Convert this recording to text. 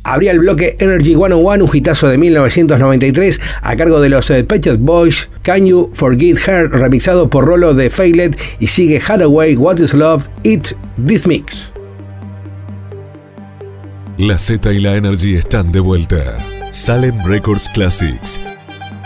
Abría el bloque Energy 101, un hitazo de 1993 a cargo de los Pet Shop Boys, Can You Forget Her, remixado por Rolo de Failed, y sigue Hathaway, What Is Love, It's This Mix. La Z y la Energy están de vuelta. Salem Records Classics.